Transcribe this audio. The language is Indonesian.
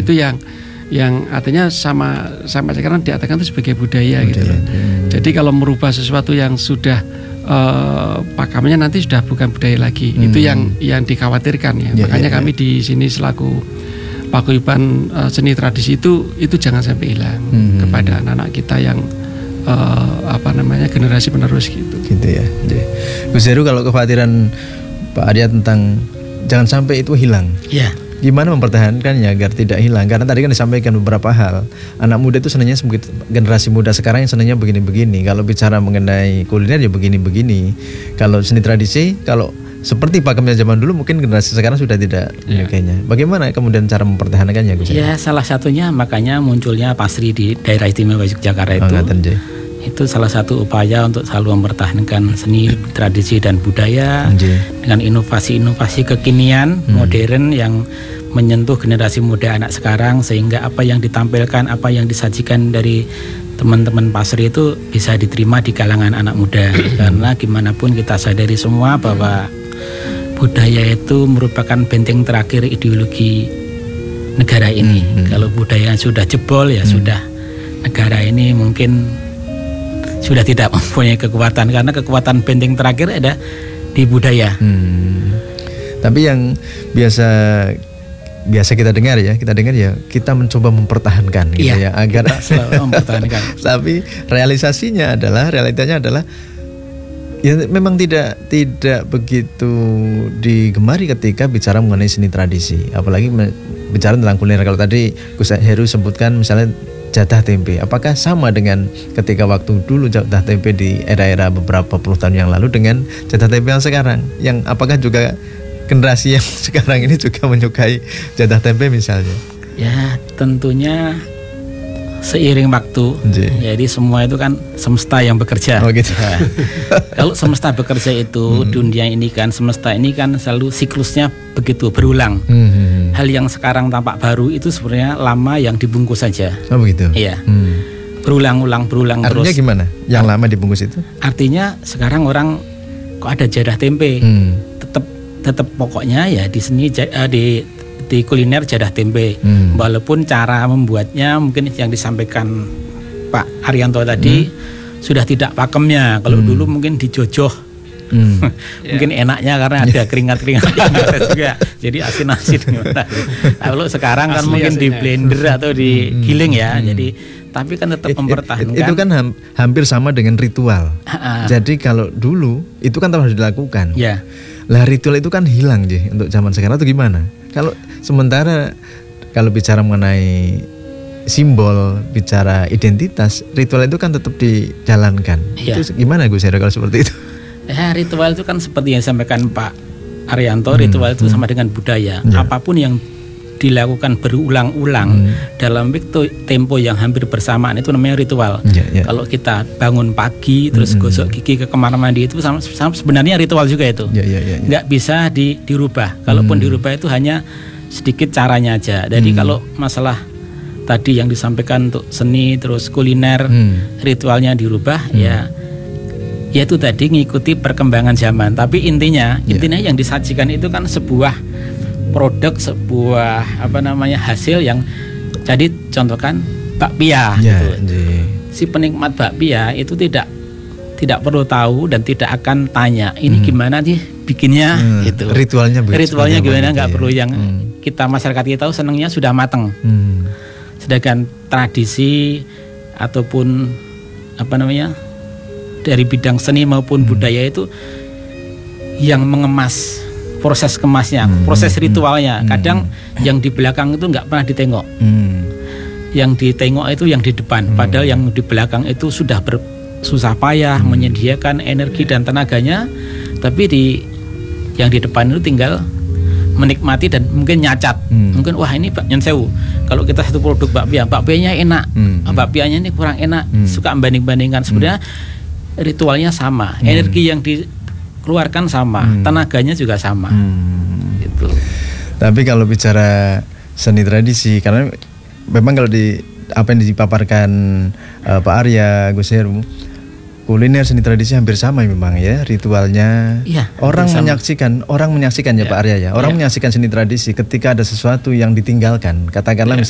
Itu yang artinya sama sekarang diartikan itu sebagai budaya gitu loh. Jadi kalau merubah sesuatu yang sudah pakamnya nanti sudah bukan budaya lagi. Itu yang dikhawatirkan ya. Makanya kami di sini selaku paguyuban seni tradisi itu jangan sampai hilang kepada anak-anak kita yang generasi penerus gitu. Gitu ya. Gus Heru, kalau kekhawatiran Pak Arya tentang jangan sampai itu hilang. Iya. Gimana mempertahankannya agar tidak hilang? Karena tadi kan disampaikan beberapa hal. Anak muda itu senangnya generasi muda sekarang yang senangnya begini-begini. Kalau bicara mengenai kuliner ya begini-begini. Kalau seni tradisi, kalau seperti pakamnya zaman dulu mungkin generasi sekarang sudah tidak menyukainya. Bagaimana kemudian cara mempertahankannya, Gus? Ya, salah satunya makanya munculnya Pasri di daerah istimewa Yogyakarta itu. Itu salah satu upaya untuk selalu mempertahankan seni, tradisi dan budaya dengan inovasi-inovasi kekinian, modern yang menyentuh generasi muda anak sekarang, sehingga apa yang ditampilkan, apa yang disajikan dari teman-teman Pasri itu bisa diterima di kalangan anak muda. Karena gimana pun kita sadari semua bahwa budaya itu merupakan benteng terakhir ideologi negara ini. Kalau budaya sudah jebol ya sudah, negara ini mungkin sudah tidak mempunyai kekuatan, karena kekuatan benteng terakhir ada di budaya. Tapi yang biasa kita dengar ya, kita mencoba mempertahankan gitu ya, agar selalu mempertahankan. Tapi realitanya adalah ya memang tidak begitu digemari ketika bicara mengenai seni tradisi, apalagi bicara tentang kuliner. Kalau tadi Gus Heru sebutkan misalnya jatah tempe, apakah sama dengan ketika waktu dulu jatah tempe di era-era beberapa puluh tahun yang lalu dengan jatah tempe yang sekarang? Yang apakah juga generasi yang sekarang ini juga menyukai jatah tempe misalnya? Ya tentunya seiring waktu. Jadi semua itu kan semesta yang bekerja. Oh gitu. Nah, kalau semesta bekerja itu dunia ini kan, semesta ini kan selalu siklusnya begitu berulang. Hal yang sekarang tampak baru itu sebenarnya lama yang dibungkus saja. Oh begitu. Iya. Berulang Artinya terus. Artinya gimana? Yang lama dibungkus itu? Artinya sekarang orang kok ada jadah tempe. Tetap pokoknya ya di sini di kuliner jadah tempe. Walaupun cara membuatnya mungkin yang disampaikan Pak Arianto tadi sudah tidak pakemnya. Kalau dulu mungkin dijojoh. Mungkin enaknya karena ada keringat-keringat juga. Jadi asin-asin gimana. Kalau sekarang kan mungkin di blender atau digiling ya. Jadi tapi kan tetap mempertahankan. Itu kan hampir sama dengan ritual. Jadi kalau dulu itu kan harus dilakukan. Ya. Lah ritual itu kan hilang untuk zaman sekarang itu gimana? Kalau sementara kalau bicara mengenai simbol, bicara identitas, ritual itu kan tetap dijalankan. Ya. Itu gimana Gus Heru kalau seperti itu? Ya, ritual itu kan seperti yang disampaikan Pak Arianto, ritual itu sama dengan budaya. Apapun yang dilakukan berulang-ulang dalam waktu tempo yang hampir bersamaan itu namanya ritual. Kalau kita bangun pagi terus gosok gigi ke kamar mandi itu sama sebenarnya ritual juga itu. Nggak bisa dirubah. Kalaupun dirubah itu hanya sedikit caranya aja. Jadi kalau masalah tadi yang disampaikan untuk seni terus kuliner, ritualnya dirubah ya itu tadi ngikuti perkembangan zaman. Tapi intinya yang disajikan itu kan sebuah produk, sebuah hasil yang jadi contohkan bakpia gitu. Si penikmat bakpia itu tidak perlu tahu dan tidak akan tanya ini gimana sih bikinnya gitu. Ritualnya gimana, nggak perlu yang kita masyarakat kita tahu senangnya sudah mateng. Sedangkan tradisi ataupun dari bidang seni maupun budaya itu yang mengemas, proses kemasnya, proses ritualnya. Kadang yang di belakang itu nggak pernah ditengok. Yang ditengok itu yang di depan. Padahal yang di belakang itu sudah bersusah payah menyediakan energi dan tenaganya. Tapi yang di depan itu tinggal menikmati dan mungkin nyacat. Mungkin wah ini bakpia sewu. Kalau kita satu produk bakpianya enak, bakpianya ini kurang enak. Suka banding-bandingkan. Sebenarnya ritualnya sama, energi yang dikeluarkan sama, tenaganya juga sama. Gitu. Tapi kalau bicara seni tradisi, karena memang kalau apa yang dipaparkan Pak Arya, Gus Heru, kuliner seni tradisi hampir sama memang ya ritualnya. Orang menyaksikan ya Pak Arya ya. Orang menyaksikan seni tradisi ketika ada sesuatu yang ditinggalkan. Katakanlah